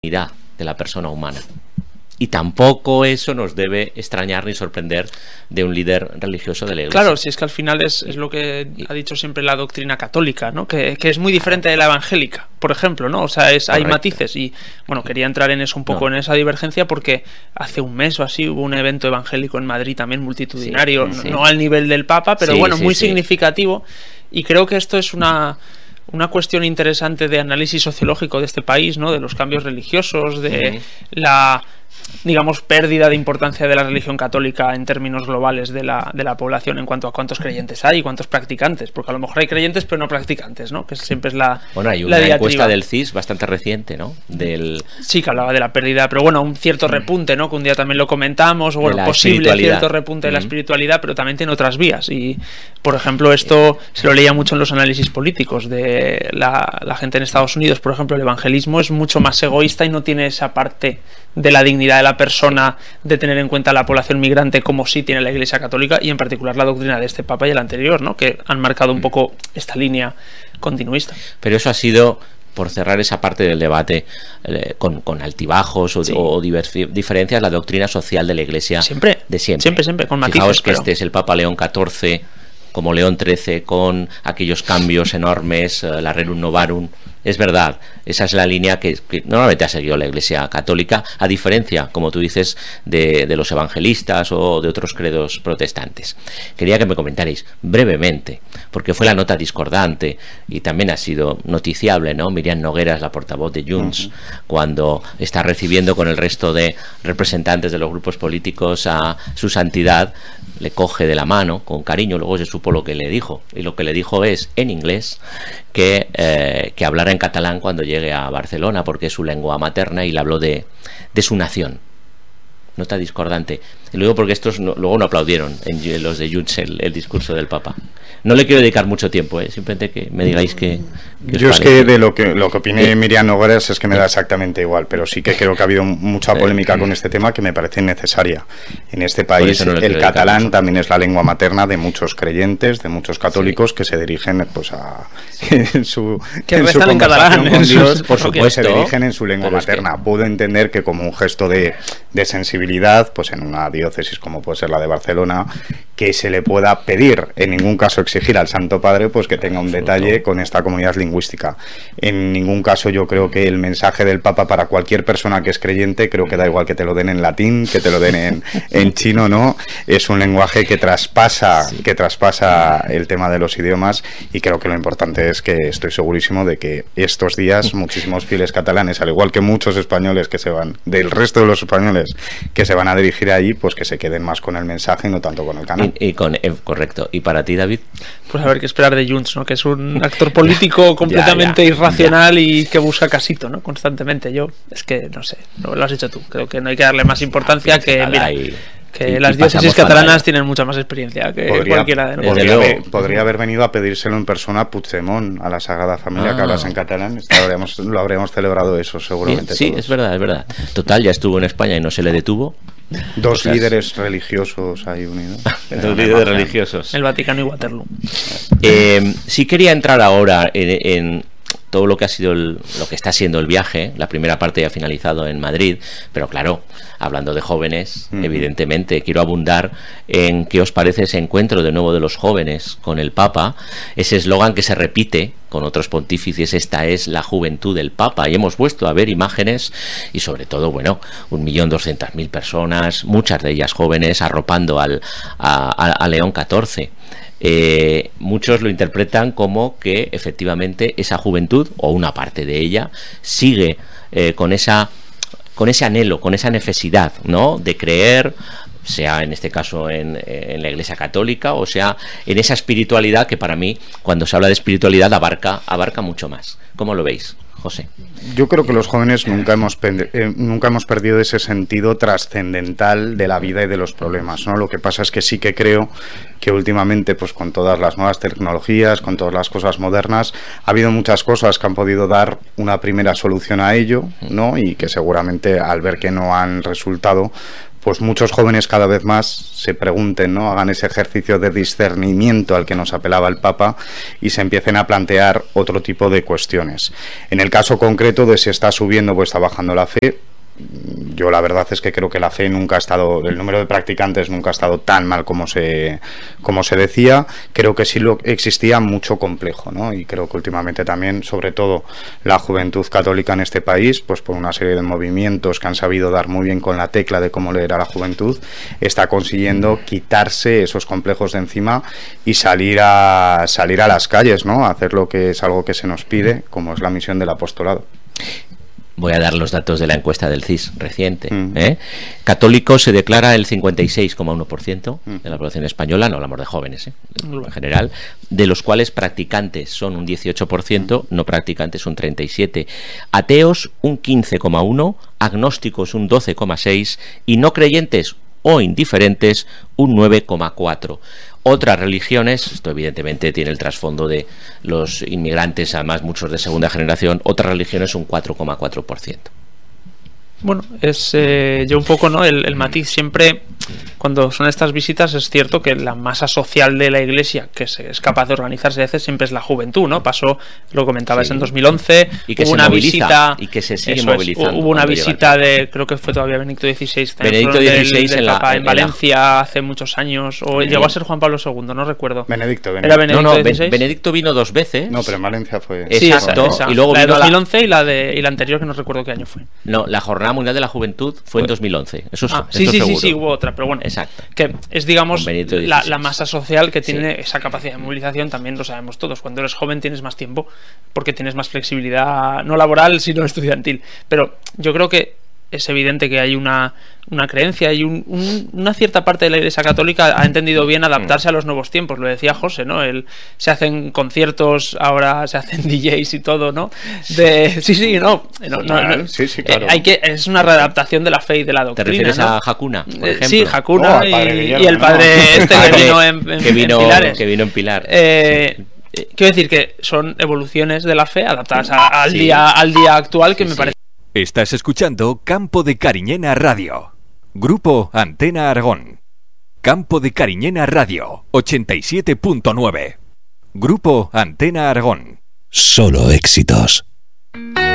dignidad de la persona humana. Y tampoco eso nos debe extrañar ni sorprender de un líder religioso de la Iglesia. Claro, si es que al final es lo que ha dicho siempre la doctrina católica, ¿no? Que es muy diferente de la evangélica, por ejemplo, ¿no? O sea, hay matices y, bueno, quería entrar en eso un poco, en esa divergencia, porque hace un mes o así hubo un evento evangélico en Madrid también multitudinario, no al nivel del Papa, pero muy significativo, y creo que esto es una cuestión interesante de análisis sociológico de este país, ¿no? De los cambios religiosos, de la, digamos, pérdida de importancia de la religión católica en términos globales de la población en cuanto a cuántos creyentes hay y cuántos practicantes, porque a lo mejor hay creyentes pero no practicantes, ¿no? Que siempre es la hay una encuesta del CIS bastante reciente, ¿no? Sí, que hablaba de la pérdida, pero bueno, un cierto repunte, ¿no? Que un día también lo comentamos, o bueno, posible cierto repunte de la espiritualidad, pero también tiene otras vías. Y, por ejemplo, esto se lo leía mucho en los análisis políticos de la gente en Estados Unidos. Por ejemplo, el evangelismo es mucho más egoísta y no tiene esa parte de la dignidad de la persona, de tener en cuenta la población migrante, como sí tiene la Iglesia Católica, y en particular la doctrina de este Papa y el anterior, ¿no? Que han marcado un poco esta línea continuista. Pero eso ha sido, por cerrar esa parte del debate, con altibajos o diferencias, la doctrina social de la Iglesia siempre, con matices. Fijaos que este es el Papa León XIV, como León XIII, con aquellos cambios enormes, la Rerum Novarum. Es verdad, esa es la línea que normalmente ha seguido la Iglesia Católica, a diferencia, como tú dices, de los evangelistas o de otros credos protestantes. Quería que me comentarais brevemente, porque fue la nota discordante y también ha sido noticiable, ¿no? Miriam Nogueras, la portavoz de Junts, cuando está recibiendo con el resto de representantes de los grupos políticos a su santidad, le coge de la mano con cariño. Luego se supo lo que le dijo, y lo que le dijo es, en inglés, que hablara en catalán cuando llegue a Barcelona, porque es su lengua materna, y le habló de su nación. Nota discordante. Y luego, porque estos luego no aplaudieron en los de Junts el discurso del Papa. No le quiero dedicar mucho tiempo, simplemente que me digáis que yo es que de lo que opine Miriam Nogueras es que me da exactamente igual, pero sí que creo que ha habido mucha polémica con este tema que me parece necesaria. En este país el catalán también es la lengua materna de muchos creyentes, de muchos católicos que se dirigen pues en su catalán con Dios, por supuesto, se dirigen en su lengua materna. Puedo entender que como un gesto de sensibilidad, pues en una diócesis como puede ser la de Barcelona, que se le pueda pedir, en ningún caso exigir al Santo Padre, pues que tenga un detalle con esta comunidad lingüística. En ningún caso yo creo que el mensaje del Papa para cualquier persona que es creyente, creo que da igual que te lo den en latín, que te lo den en chino, ¿no? Es un lenguaje que traspasa el tema de los idiomas, y creo que lo importante es que estoy segurísimo de que estos días muchísimos fieles catalanes, al igual que muchos españoles que se van, del resto de los españoles que se van a dirigir ahí, pues que se queden más con el mensaje y no tanto con el canal. Correcto. ¿Y para ti, David? Pues a ver qué esperar de Junts, ¿no? Que es un actor político completamente irracional y que busca casito, ¿no? Constantemente. Yo, es que, no sé, lo has dicho tú. Creo que no hay que darle más importancia que, mira, que las diócesis catalanas tienen mucha más experiencia que cualquiera de nosotros. Podría haber venido a pedírselo en persona a Puigdemont, a la Sagrada Familia, que hablas en catalán. Lo habríamos celebrado eso, seguramente. Sí, es verdad. Total, ya estuvo en España y no se le detuvo. Dos líderes religiosos ahí unidos. Dos líderes religiosos. El Vaticano y Waterloo. Sí quería entrar ahora en todo lo que ha sido lo que está siendo el viaje. La primera parte ya ha finalizado en Madrid, pero claro, hablando de jóvenes, evidentemente quiero abundar en qué os parece ese encuentro de nuevo de los jóvenes con el Papa, ese eslogan que se repite con otros pontífices: esta es la juventud del Papa, y hemos vuelto a ver imágenes y sobre todo, 1.200.000 personas, muchas de ellas jóvenes, arropando a León XIV. Muchos lo interpretan como que efectivamente esa juventud, o una parte de ella, sigue con ese anhelo, con esa necesidad, ¿no?, de creer, sea en este caso en la Iglesia Católica, o sea en esa espiritualidad que para mí, cuando se habla de espiritualidad, abarca mucho más. ¿Cómo lo veis, José? Yo creo que los jóvenes nunca hemos perdido ese sentido trascendental de la vida y de los problemas, ¿no? Lo que pasa es que sí que creo que últimamente, pues con todas las nuevas tecnologías, con todas las cosas modernas, ha habido muchas cosas que han podido dar una primera solución a ello, ¿no? Y que seguramente, al ver que no han resultado, pues muchos jóvenes cada vez más se pregunten, ¿no? Hagan ese ejercicio de discernimiento al que nos apelaba el Papa y se empiecen a plantear otro tipo de cuestiones. En el caso concreto de si está subiendo o está bajando la fe, yo la verdad es que creo que la fe nunca ha estado, el número de practicantes nunca ha estado tan mal como se decía. Creo que sí existía mucho complejo, ¿no? Y creo que últimamente también, sobre todo la juventud católica en este país, pues por una serie de movimientos que han sabido dar muy bien con la tecla de cómo leer a la juventud, está consiguiendo quitarse esos complejos de encima y salir a las calles, ¿no? A hacer lo que es algo que se nos pide, como es la misión del apostolado. Voy a dar los datos de la encuesta del CIS reciente. Católico se declara el 56,1% de la población española, no hablamos de jóvenes, en general, de los cuales practicantes son un 18%, no practicantes un 37%, ateos un 15,1%, agnósticos un 12,6% y no creyentes o indiferentes un 9,4%. Otras religiones, esto evidentemente tiene el trasfondo de los inmigrantes, además muchos de segunda generación, otras religiones un 4,4%. Bueno, es yo un poco, ¿no? El matiz siempre, cuando son estas visitas, es cierto que la masa social de la Iglesia que es capaz de organizarse a veces siempre es la juventud, ¿no? Pasó, lo comentabas, en 2011, y que hubo una visita y que se sigue movilizando. Hubo una visita de, creo que fue todavía Benedicto XVI, Benedicto XVI del Papa en Valencia hace muchos años, o llegó a ser Juan Pablo II, no recuerdo. Benedicto. ¿Era Benedicto XVI? Benedicto vino 2 veces. No, pero en Valencia fue. Exacto. Esa. Y luego la de vino 2011 y la anterior, que no recuerdo qué año fue. No, la Jornada Mundial de la Juventud fue en 2011. Eso sí, seguro. hubo otra, pero bueno. Exacto. Que es, digamos, la la masa social que tiene esa capacidad de movilización, también lo sabemos todos. Cuando eres joven tienes más tiempo porque tienes más flexibilidad, no laboral, sino estudiantil. Pero yo creo que es evidente que hay una creencia y una cierta parte de la Iglesia Católica ha entendido bien adaptarse a los nuevos tiempos. Lo decía José, ¿no? Se hacen conciertos, ahora se hacen DJs y todo, ¿no? Sí, claro. Es una readaptación de la fe y de la doctrina. ¿Te refieres, ¿no? a Hakuna, por ejemplo? Sí, Hakuna y el padre que vino en Pilar. Quiero decir que son evoluciones de la fe adaptadas al día actual, que me parece. Estás escuchando Campo de Cariñena Radio. Grupo Antena Aragón. Campo de Cariñena Radio 87.9. Grupo Antena Aragón. Solo éxitos.